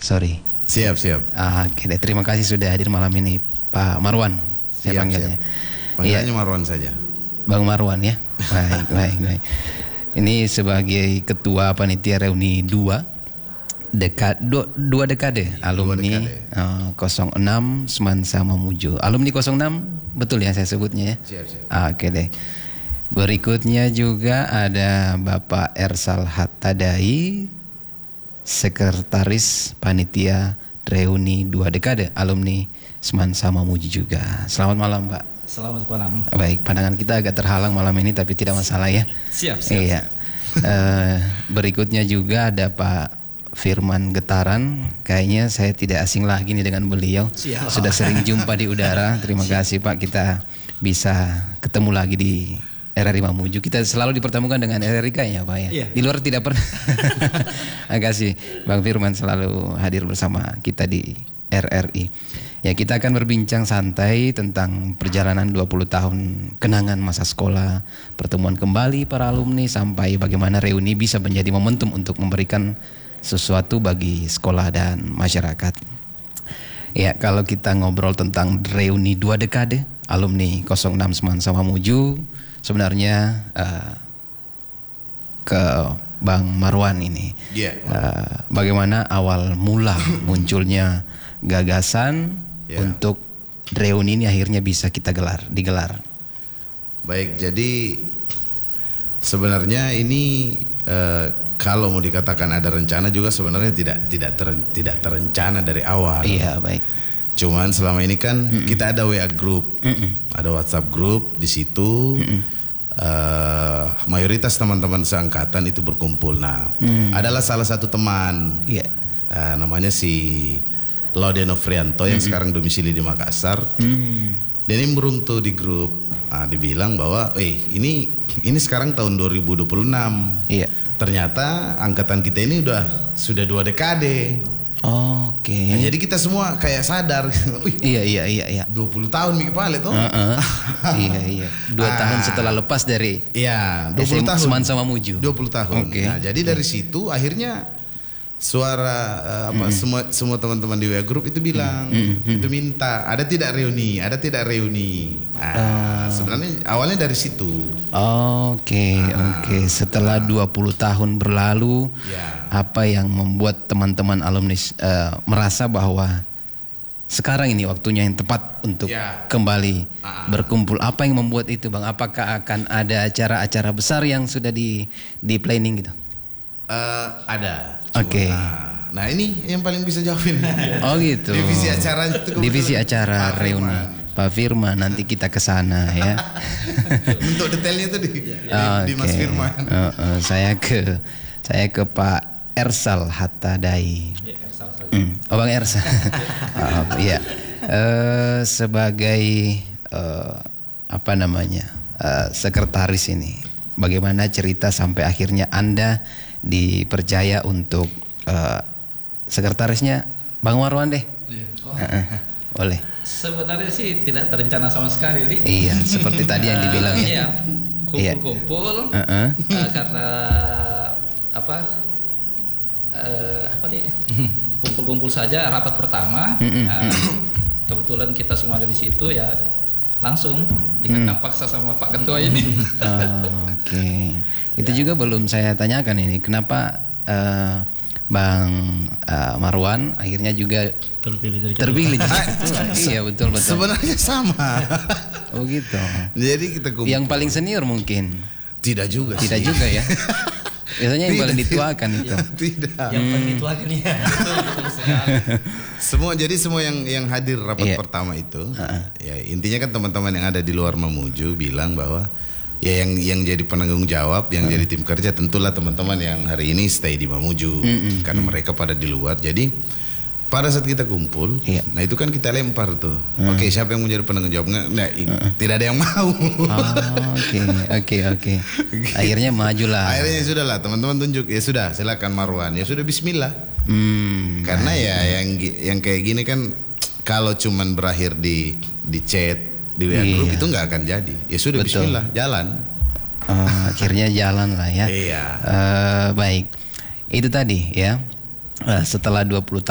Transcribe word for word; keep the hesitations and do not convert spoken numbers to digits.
sorry. Siap, siap. Ah, Oke deh, terima kasih sudah hadir malam ini Pak Marwan. Saya Siap, panggilnya. siap. Panggilannya Iya, Marwan saja. Bang Marwan ya. Baik, baik, baik. Ini sebagai ketua panitia reuni dua dekade dua, dua dekade alumni dekade. eh, nol enam Semansa Mamuju. Alumni nol enam betul ya saya sebutnya ya. Siap, siap. Ah, Oke deh. Berikutnya juga ada Bapak Ersal Hattadai, Sekretaris Panitia Reuni dua Dekade Alumni Semansa Mamuju juga. Selamat malam Pak. Selamat malam. Baik, pandangan kita agak terhalang malam ini tapi tidak masalah ya. Siap, siap. Iya. Eh, berikutnya juga ada Pak Firman Getaran. Kayaknya saya tidak asing lagi nih dengan beliau. Siap. Sudah sering jumpa di udara. Terima kasih Pak, kita bisa ketemu lagi di R R I Mamuju. Kita selalu dipertemukan dengan R R I kayaknya Pak ya. Iya. Di luar tidak pernah. Terima kasih Bang Firman selalu hadir bersama kita di R R I. Ya, kita akan berbincang santai tentang perjalanan dua puluh tahun kenangan masa sekolah, pertemuan kembali para alumni, sampai bagaimana reuni bisa menjadi momentum untuk memberikan sesuatu bagi sekolah dan masyarakat. Ya, kalau kita ngobrol tentang reuni dua dekade alumni nol enam Semansa Mamuju, sebenarnya uh, ke Bang Marwan ini, Iya. uh, bagaimana awal mula munculnya gagasan Ya. untuk reuni ini akhirnya bisa kita gelar, digelar. Baik, jadi sebenarnya ini eh, kalau mau dikatakan ada rencana juga sebenarnya tidak tidak ter, tidak terencana dari awal. Iya, baik. Cuman selama ini kan Mm-mm. kita ada W A group, Mm-mm. ada WhatsApp group di situ. Uh, mayoritas teman-teman seangkatan itu berkumpul. Nah, Mm. adalah salah satu teman, Iya. uh, namanya si Laudeno Frianto yang Mm-mm. sekarang domisili di Makassar. Mm. Dan ini nimbrung tuh di grup, nah, dibilang bahwa, eh ini ini sekarang tahun dua ribu dua puluh enam. Iya. Ternyata angkatan kita ini udah sudah dua dekade. Oke. Nah, jadi kita semua kayak sadar, wih, Iya, iya, iya, iya. dua puluh tahun Miki Pale tuh. Uh-uh. Iya, iya. Dua Ah. tahun setelah lepas dari Iya, dua puluh S M tahun. Semansa Mamuju. dua puluh tahun. Oke. Nah, jadi dari situ akhirnya suara uh, apa Mm-mm. semua semua teman-teman di W A group itu bilang, Mm-mm. itu minta, ada tidak reuni, ada tidak reuni. Nah, Ah. sebenarnya awalnya dari situ. Oke, Ah. oke. Setelah dua puluh tahun berlalu, Ya. apa yang membuat teman-teman alumni eh, merasa bahwa sekarang ini waktunya yang tepat untuk Ya. kembali Ah. berkumpul? Apa yang membuat itu, Bang? Apakah akan ada acara-acara besar yang sudah di di planning gitu? Uh, ada. Oke. Nah, nah ini yang paling bisa jawabin. Oh gitu. Divisi acara itu kebetulan Divisi acara Pak reuni. Firman. Pak Firman, nanti kita ke sana ya. Untuk detailnya itu di, di, di Mas Oke. Firman. Uh, uh, saya ke saya ke Pak Ersal Hattadai. Ya, Ersal saja. Hmm. Oh, Bang Ersal. Maaf, iya. Eh, sebagai eh, apa namanya eh, sekretaris ini, bagaimana cerita sampai akhirnya Anda dipercaya untuk eh, sekretarisnya Bang Marwan deh? Iya. Oh, Uh, uh, boleh. sebenarnya sih tidak terencana sama sekali, Dik. Iya, seperti tadi yang dibilang Eh, ya. Iya, kumpul-kumpul Uh, uh. eh, karena apa? Eh, apa nih? Kumpul-kumpul saja rapat pertama. Mm-mm. Nah, kebetulan kita semua ada di situ ya, langsung dikekang paksa sama Pak Ketua ini. Oh, Oke, itu juga belum saya tanyakan ini. Kenapa eh, Bang eh, Marwan akhirnya juga Terpilih jadi terpilih? Iya, betul betul. Sebenarnya sama. Oh gitu. Jadi kita kumpul. Yang paling senior mungkin? Tidak juga Tidak sih. juga ya. Biasanya yang Tidak, paling tidak. dituakan itu. Tidak. yang paling dituakan ya. Betul, betul sekali. Semua jadi semua yang yang hadir rapat Iya. pertama itu, ya intinya kan teman-teman yang ada di luar Mamuju bilang bahwa ya yang yang jadi penanggung jawab, yang jadi tim kerja tentulah teman-teman yang hari ini stay di Mamuju, karena mereka pada di luar. Jadi pada saat kita kumpul, Iya. nah itu kan kita lempar tuh, oke siapa yang mau jadi penanggung jawab? Nggak, nah, i- tidak ada yang mau. Oh, Oke, oke, oke. Akhirnya majulah. Akhirnya sudah lah teman-teman tunjuk, ya sudah silakan Marwan, ya sudah Bismillah. Hmm. Karena ya yang gi- yang kayak gini kan kalau cuman berakhir di di chat di W A group Iya. itu nggak akan jadi. Ya sudah Betul. Bismillah jalan. Oh, akhirnya jalan lah ya. Iya. Eh, baik. Itu tadi ya. Eh, setelah dua puluh